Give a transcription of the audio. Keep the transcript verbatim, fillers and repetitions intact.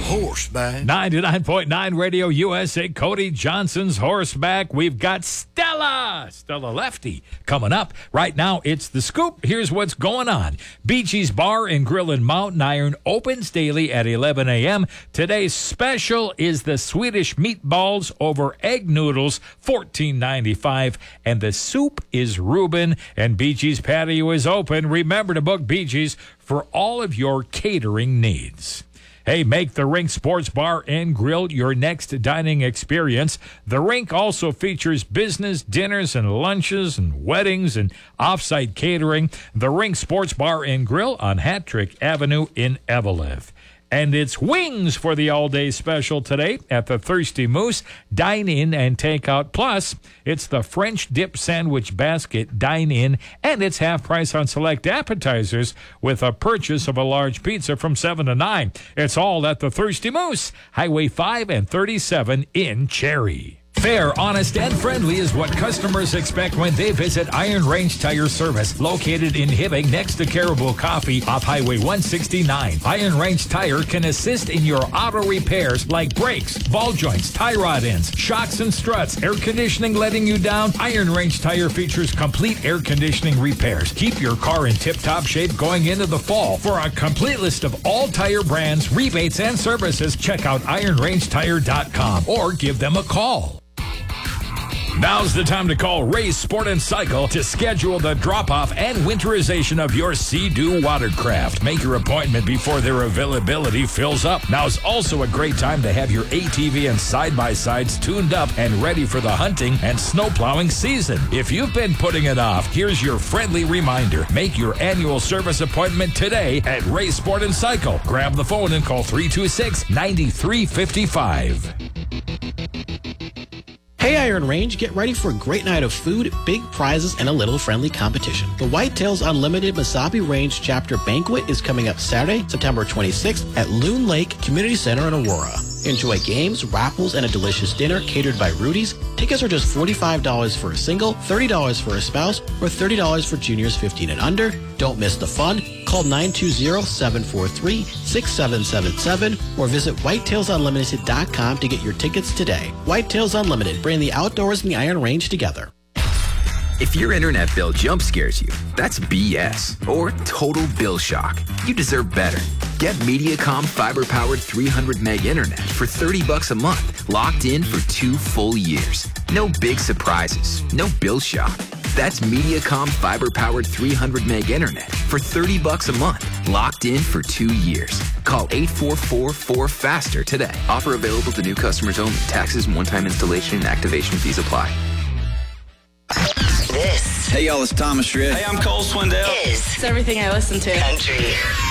horseback. ninety-nine point nine Radio U S A, Cody Johnson's Horseback. We've got Stella, Stella Lefty, coming up. Right now, it's The Scoop. Here's what's going on. Beachy's Bar and Grill in Mountain Iron opens daily at eleven a.m. Today's special is the Swedish meatballs over egg noodles, fourteen ninety-five, and the soup is Reuben, and Beachy's patio is open. Remember to book Beachy's for all of your catering needs. Hey, make the Rink Sports Bar and Grill your next dining experience. The Rink also features business dinners and lunches and weddings and off-site catering. The Rink Sports Bar and Grill on Hattrick Avenue in Eveleth. And it's wings for the all-day special today at the Thirsty Moose. Dine in and take out. Plus, it's the French dip sandwich basket. Dine in, and it's half price on select appetizers with a purchase of a large pizza from seven to nine. It's all at the Thirsty Moose, Highway five and thirty-seven in Cherry. Fair, honest, and friendly is what customers expect when they visit Iron Range Tire Service, located in Hibbing next to Caribou Coffee off Highway one sixty-nine. Iron Range Tire can assist in your auto repairs like brakes, ball joints, tie rod ends, shocks and struts, air conditioning letting you down. Iron Range Tire features complete air conditioning repairs. Keep your car in tip-top shape going into the fall. For a complete list of all tire brands, rebates, and services, check out iron range tire dot com or give them a call. Now's the time to call Ray's Sport and Cycle to schedule the drop-off and winterization of your Sea-Doo watercraft. Make your appointment before their availability fills up. Now's also a great time to have your A T V and side-by-sides tuned up and ready for the hunting and snowplowing season. If you've been putting it off, here's your friendly reminder. Make your annual service appointment today at Ray's Sport and Cycle. Grab the phone and call three two six, nine three five five. Hey Iron Range, get ready for a great night of food, big prizes, and a little friendly competition. The Whitetails Unlimited Mesabi Range Chapter Banquet is coming up Saturday, September twenty-sixth at Loon Lake Community Center in Aurora. Enjoy games, raffles, and a delicious dinner catered by Rudy's. Tickets are just forty-five dollars for a single, thirty dollars for a spouse, or thirty dollars for juniors fifteen and under. Don't miss the fun. Call nine two zero, seven four three, six seven seven seven or visit whitetails unlimited dot com to get your tickets today. Whitetails Unlimited, bringing the outdoors and the Iron Range together. If your internet bill jump scares you, that's B S or total bill shock. You deserve better. Get Mediacom fiber-powered three hundred meg internet for thirty bucks a month, locked in for two full years. No big surprises, no bill shock. That's Mediacom fiber-powered three hundred meg internet for thirty bucks a month, locked in for two years. Call eight four four, four faster today. Offer available to new customers only. Taxes and one-time installation and activation fees apply. This. Hey, y'all, it's Thomas Rhett. Hey, I'm Cole Swindell. Is. It's everything I listen to. Country.